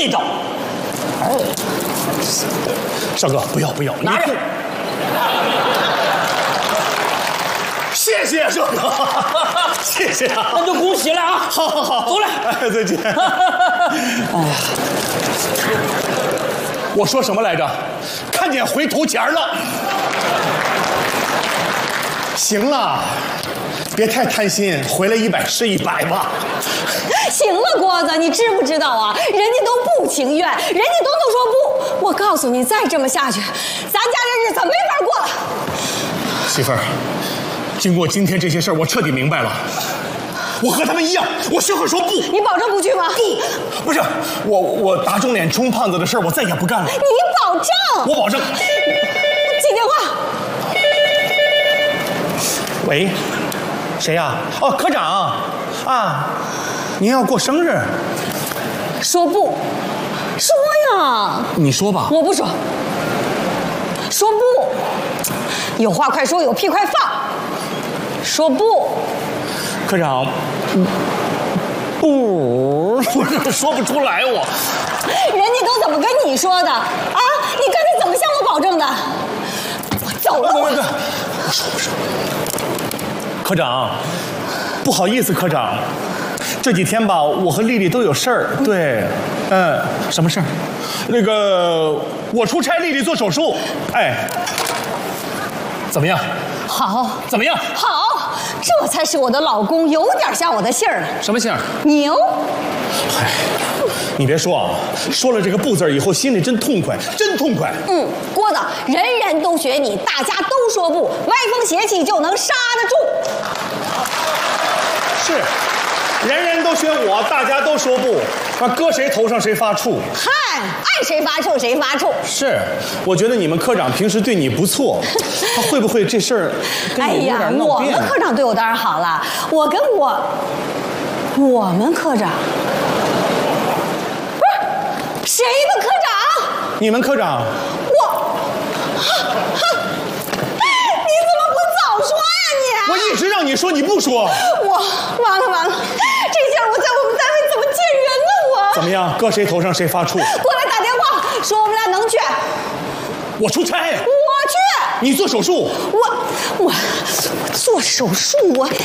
那招。哎，少哥，不要， 拿着。 谢谢少哥，谢谢啊！ 那就恭喜了啊！ 好， 走了。 哎，再见。哎呀，我说什么来着？看见回头钱了。行了，别太贪心，回来100是100吧。 行了，郭子，你知不知道啊？人家都不情愿，人家都能说不。我告诉你，再这么下去，咱家这日子没法过了。 媳妇儿，经过今天这些事儿，我彻底明白了。我和他们一样，我学会说不。 你保证不去吗？ 不是我打肿脸充胖子的事儿，我再也不干了。 你保证？ 我保证。 接电话。 喂，谁呀？哦，科长啊，您要过生日？ 说不，说呀。 你说吧。 我不说。说不，有话快说，有屁快放。说不。 科长，不，我说不出来我。 人家都怎么跟你说的啊？你刚才怎么向我保证的？我走了。 不，我说。科长，不好意思，科长，这几天吧，我和丽丽都有事儿。对，什么事儿？那个，我出差，丽丽做手术。哎，怎么样？ 好。 怎么样？ 好，这才是我的老公，有点像我的姓儿。 什么姓儿？ 牛。 嗨，你别说啊，说了这个不字以后，心里真痛快，真痛快。 郭子，人人都学你，大家都说不，歪风邪气就能刹得住。 是，人人都学我，大家都说不，那搁谁头上谁发怵。 嗨，爱谁发怵谁发怵。 是，我觉得你们科长平时对你不错，他会不会这事儿跟你有点闹别扭？ 我们科长对我当然好了，我们科长不是谁的科长？ 你们科长。 你怎么不早说呀你？ 我一直让你说，你不说。 完了，这下我在我们单位怎么见人呢？我怎么样？搁谁头上谁发怵？ 过来打电话说我们俩能去。 我出差。 我去。 你做手术。 我做手术，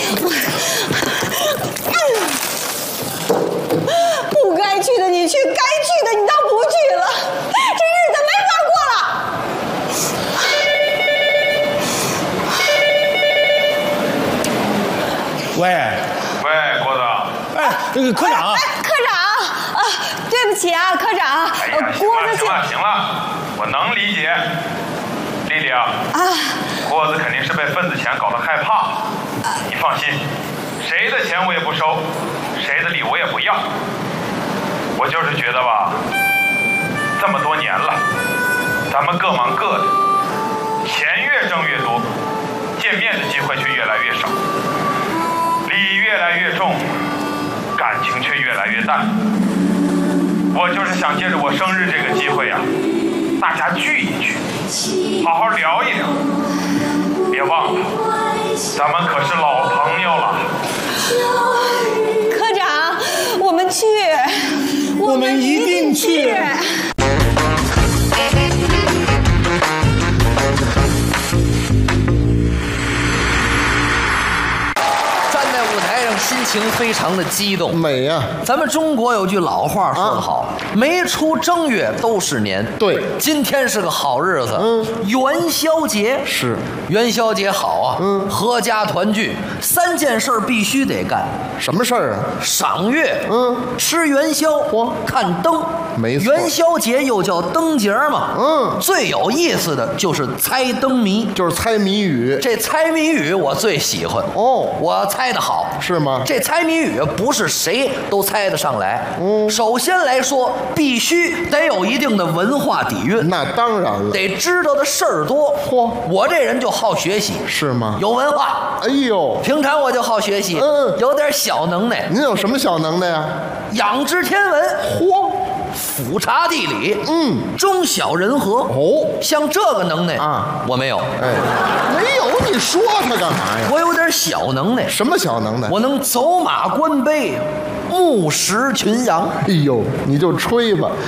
不该去的你去，该去的你倒不去了，这日子没法过了。 喂， 郭子。 哎，这个科长。 科长对不起啊，科长。 哎呀，行了，我能理解。丽丽啊，郭子肯定是被份子钱搞得害怕。你放心，谁的钱我也不收，谁的礼我也不要。我就是觉得吧，这么多年了，咱们各忙各的，钱越挣越多，见面的机会却越来越少，礼越来越重，感情却越来越淡。我就是想借着我生日这个机会啊，大家聚一聚，好好聊一聊。别忘了，咱们可是老朋友了。 科长，我们去， 我们一定去。 心情非常的激动， 美呀！ 咱们中国有句老话说得好，没出正月都是年。 对， 今天是个好日子，元宵节是元宵节好啊，阖家团聚，3件事必须得干。 什么事儿啊？ 赏月，吃元宵，看灯。 没错， 元宵节又叫灯节嘛，最有意思的就是猜灯谜， 就是猜谜语。 这猜谜语我最喜欢哦，我猜得好， 是吗？ 这猜谜语不是谁都猜得上来，首先来说，必须得有一定的文化底蕴。 那当然了， 得知道的事儿多。我这人就好学习， 是吗？ 有文化。 哎呦， 平常我就好学习，有点小能耐。 您有什么小能耐呀？ 仰知天文，俯察地理，中晓人和。像这个能耐啊，我没有。 哎，没有，你说他干嘛呀？ 我有点小能耐。 什么小能耐？ 我能走马观碑，目识群羊。 哎呦，你就吹吧。